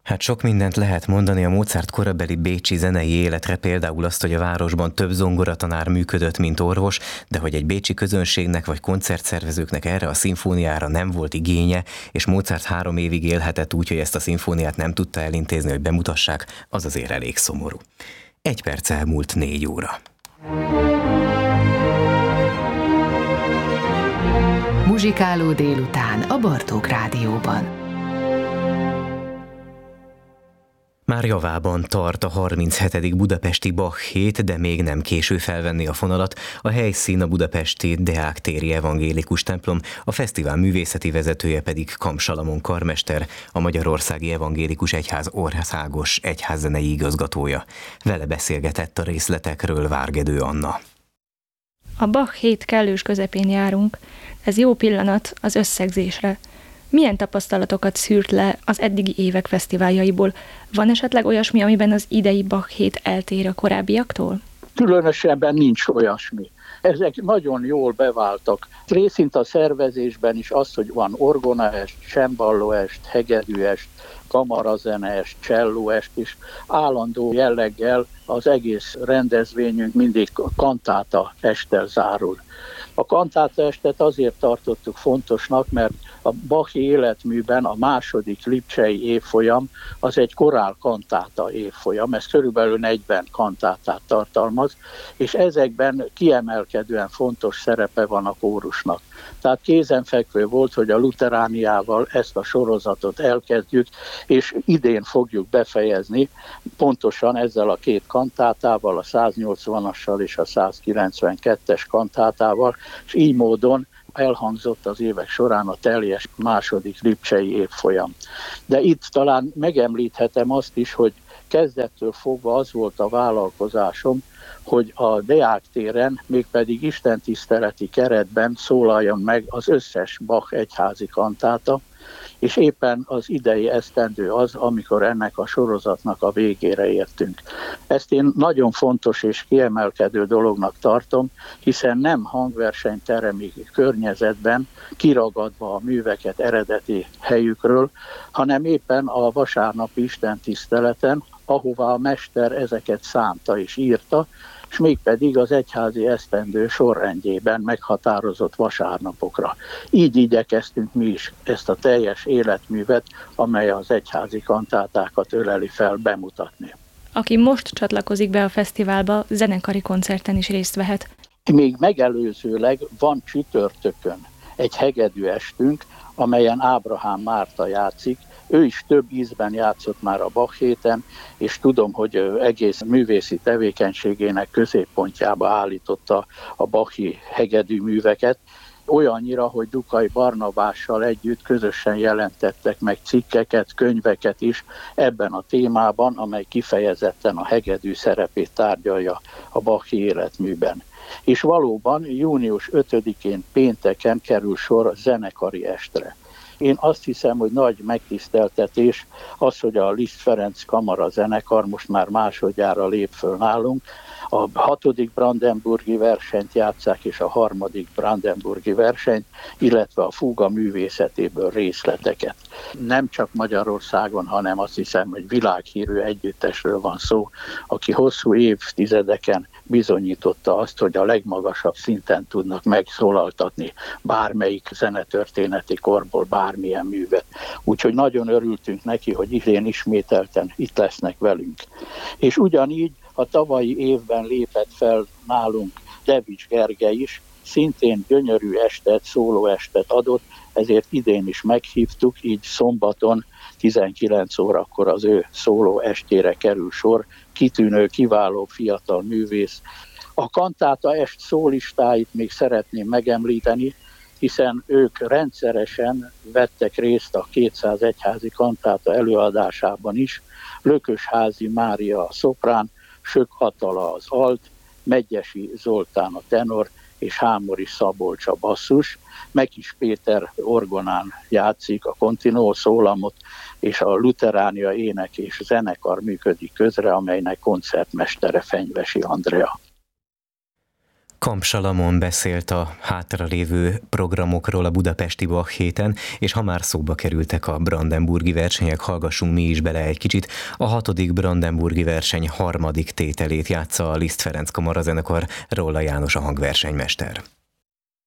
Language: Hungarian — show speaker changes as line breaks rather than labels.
Hát sok mindent lehet mondani a Mozart korabeli bécsi zenei életre, például azt, hogy a városban több zongoratanár működött, mint orvos, de hogy egy bécsi közönségnek vagy koncertszervezőknek erre a szimfóniára nem volt igénye, és Mozart 3 évig élhetett úgy, hogy ezt a szimfóniát nem tudta elintézni, hogy bemutassák, az azért elég szomorú. 1 perc elmúlt 4 óra.
Muzsikáló délután a Bartók Rádióban.
Már javában tart a 37. budapesti Bach hét, de még nem késő felvenni a fonalat. A helyszín a budapesti Deák téri evangélikus templom, a fesztivál művészeti vezetője pedig Kamp Salamon karmester, a Magyarországi Evangélikus Egyház országos egyházzenei igazgatója. Vele beszélgetett a részletekről Várgedő Anna.
A Bach hét kellős közepén járunk, ez jó pillanat az összegzésre. Milyen tapasztalatokat szűrt le az eddigi évek fesztiváljaiból? Van esetleg olyasmi, amiben az idei Bach hét eltér a korábbiaktól?
Különösebben nincs olyasmi. Ezek nagyon jól beváltak. Részint a szervezésben is az, hogy van orgonaest, cemballóest, hegedűest, kamarazeneest, csellóest is állandó jelleggel az egész rendezvényünk mindig kantáta esttel zárul. A kantáta estet azért tartottuk fontosnak, mert a Bachi életműben a második lipcsei évfolyam az egy korál kantáta évfolyam, ez körülbelül 40 kantátát tartalmaz, és ezekben kiemelkedően fontos szerepe van a kórusnak. Tehát kézenfekvő volt, hogy a luterániával ezt a sorozatot elkezdjük, és idén fogjuk befejezni, pontosan ezzel a 2 kantátával, a 180-assal és a 192-es kantátával, és így módon elhangzott az évek során a teljes második lipcsei évfolyam. De itt talán megemlíthetem azt is, hogy kezdettől fogva az volt a vállalkozásom, hogy a Deák téren, mégpedig istentiszteleti keretben szólaljon meg az összes Bach egyházi kantáta, és éppen az idei esztendő az, amikor ennek a sorozatnak a végére értünk. Ezt én nagyon fontos és kiemelkedő dolognak tartom, hiszen nem hangversenyteremi környezetben kiragadva a műveket eredeti helyükről, hanem éppen a vasárnapi istentiszteleten, ahová a mester ezeket szánta és írta, és mégpedig az egyházi esztendő sorrendjében meghatározott vasárnapokra. Így igyekeztünk mi is ezt a teljes életművet, amely az egyházi kantátákat öleli fel, bemutatni.
Aki most csatlakozik be a fesztiválba, zenekari koncerten is részt vehet.
Még megelőzőleg van csütörtökön egy hegedű estünk, amelyen Ábrahám Márta játszik. Ő is több ízben játszott már a Bach héten, és tudom, hogy egész művészi tevékenységének középpontjába állította a bachi hegedű műveket, olyannyira, hogy Dukai Barnabással együtt közösen jelentettek meg cikkeket, könyveket is ebben a témában, amely kifejezetten a hegedű szerepét tárgyalja a bachi életműben. És valóban június 5-én pénteken kerül sor zenekari estre. Én azt hiszem, hogy nagy megtiszteltetés az, hogy a Liszt Ferenc Kamara zenekar most már másodjára lép föl nálunk. A 6. brandenburgi versenyt játsszák, és a 3. brandenburgi versenyt, illetve a fúga művészetéből részleteket. Nem csak Magyarországon, hanem azt hiszem, hogy világhírű együttesről van szó, aki hosszú évtizedeken bizonyította azt, hogy a legmagasabb szinten tudnak megszólaltatni bármelyik zenetörténeti korból bármilyen művet. Úgyhogy nagyon örültünk neki, hogy idén ismételten itt lesznek velünk. És ugyanígy a tavalyi évben lépett fel nálunk Devics Gergely is, szintén gyönyörű estet, szólóestet adott, ezért idén is meghívtuk, így szombaton 19 órakor az ő szóló estére kerül sor, kitűnő, kiváló fiatal művész. A kantáta est szólistáit még szeretném megemlíteni, hiszen ők rendszeresen vettek részt a 200 egyházi kantáta előadásában is. Lökösházi Mária a szoprán, Sök Attala az alt, Medgyessy Zoltán a tenor, és Hámori Szabolcs a basszus. Mekis Péter orgonán játszik a continuo szólamot, és a Luteránia ének és zenekar működik közre, amelynek koncertmestere Fenyvesi Andrea.
Kamp Salamon beszélt a hátralévő programokról a budapesti Bach héten, és ha már szóba kerültek a brandenburgi versenyek, hallgassunk mi is bele egy kicsit. A 6. brandenburgi verseny 3. tételét játsza a Liszt Ferenc kamarazenekar, Róla János a hangversenymester.